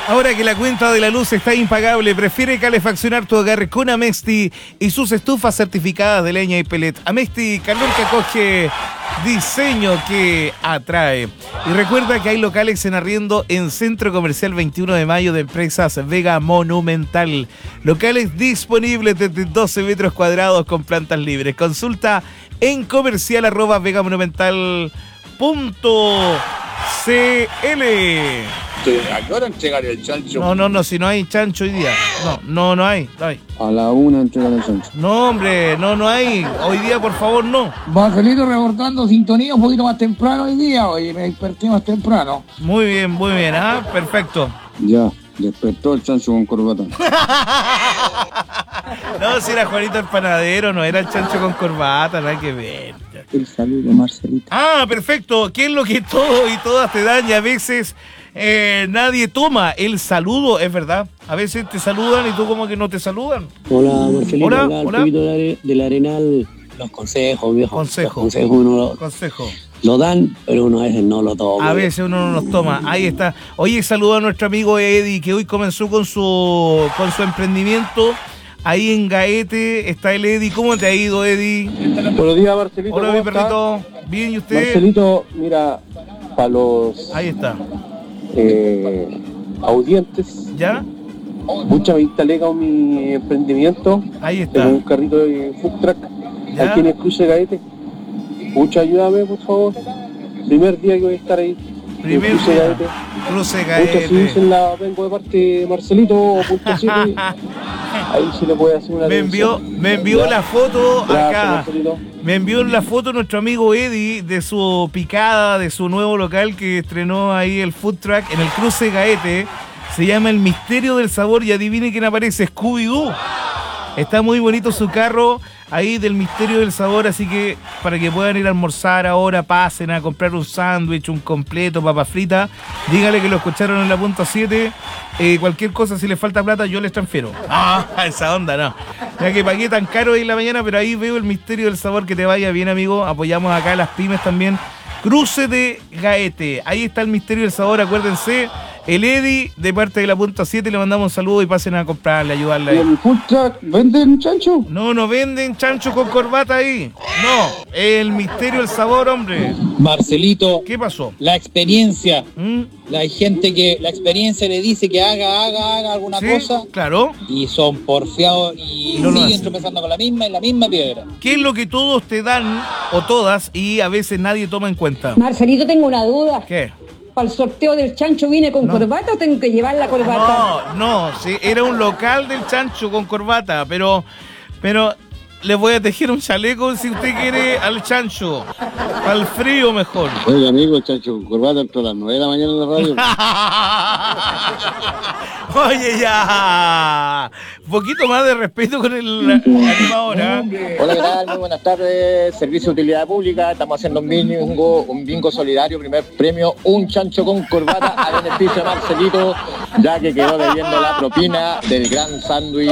Ahora que la cuenta de la luz está impagable, prefiere calefaccionar tu hogar con Amesti y sus estufas certificadas de leña y pellet. Amesti, calor que acoge, diseño que atrae. Y recuerda que hay locales en arriendo en Centro Comercial 21 de Mayo de Empresas Vega Monumental. Locales disponibles desde 12 metros cuadrados con plantas libres. Consulta en comercial@vegamonumental.cl. ¿A qué hora entregar el chancho? No, si no hay chancho hoy día. No hay. A la 1 entregan el chancho. No, hombre, no hay. Hoy día, por favor, no. Marcelito reportando sintonía un poquito más temprano hoy día. Oye, me desperté más temprano. Muy bien, perfecto. Ya, despertó el chancho con corbata. No, si era Juanito el panadero, no era el chancho con corbata, nada que ver. El saludo, Marcelito. Ah, perfecto. ¿Qué es lo que todo y todas te dan? Y a veces nadie toma el saludo, es verdad. A veces te saludan y tú como que no te saludan. Hola, Marcelito. Hola. Un poquito del Arenal. Los consejos, viejo. Los consejos Consejo. lo dan, pero uno a veces no lo toma. A veces uno no los toma. Ahí está. Oye, saludo a nuestro amigo Eddie, que hoy comenzó con su emprendimiento. Ahí en Gaete está el Eddie. ¿Cómo te ha ido, Eddie? Buenos días, Marcelito. Hola, mi perrito. Bien, ¿y usted? Marcelito, mira, para los Ahí está. audientes, ¿Ya? mucha me instalé con mi emprendimiento. Ahí está. Tengo un carrito de food truck ¿Ya? aquí en el cruce de Gaete. Mucha ayúdame, por favor. Primer día que voy a estar ahí. Primer Cruce día. Gaete. Cruce Muchos Gaete. si dicen vengo de parte de Marcelito o punto 7. Ahí se le puede hacer una Me envió la foto Gracias, acá. Marcelito. Me envió la foto nuestro amigo Eddie de su picada, de su nuevo local que estrenó ahí el food truck en el cruce Gaete. Se llama El Misterio del Sabor y adivine quién aparece, Scooby-Doo. Está muy bonito su carro ahí del Misterio del Sabor, así que para que puedan ir a almorzar ahora, pasen a comprar un sándwich, un completo, papa frita. Dígale que lo escucharon en la punta 7. Cualquier cosa, si les falta plata, yo les transfiero. Esa onda no. Ya que pagué tan caro ahí en la mañana, pero ahí veo El Misterio del Sabor. Que te vaya bien, amigo. Apoyamos acá a las pymes también. Cruce de Gaete. Ahí está El Misterio del Sabor, acuérdense. El Eddie, de parte de la punta 7, le mandamos un saludo y pasen a comprarle, ayudarle ahí. ¿El food truck venden chancho? No venden chancho con corbata ahí. No, El Misterio del Sabor, hombre. Marcelito, ¿Qué pasó? la experiencia. ¿Mm? Hay gente que la experiencia le dice que haga alguna ¿Sí? cosa Claro. y son porfiados y No lo siguen hacen. tropezando con la misma piedra. ¿Qué es lo que todos te dan o todas y a veces nadie toma en cuenta? Marcelito, tengo una duda. ¿Qué? ¿Para el sorteo del chancho vine con corbata o tengo que llevar la corbata? No, sí, era un local del chancho con corbata, pero les voy a tejer un chaleco si usted quiere al chancho. Al frío mejor. Oiga, amigo, el chancho con corbata entró a las 9 de la mañana en la radio. Oye, ya. Un poquito más de respeto con el animador, ¿eh? Hola, ¿qué tal? Muy buenas tardes. Servicio de Utilidad Pública. Estamos haciendo un bingo solidario. Primer premio, un chancho con corbata a beneficio de Marcelito, ya que quedó debiendo la propina del gran sándwich.